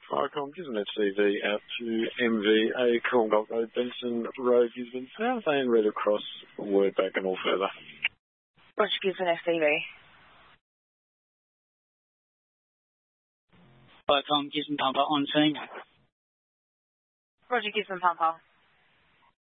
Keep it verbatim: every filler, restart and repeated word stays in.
Firecom, Gisborne F C V out to M V A, Coolum Gold Road, Benson Road, Gisborne South, and Red Across, word back and all further. Roger, Gisborne F C V. Firecom, Gisborne Pumper on scene. Roger, Gisborne Pumper.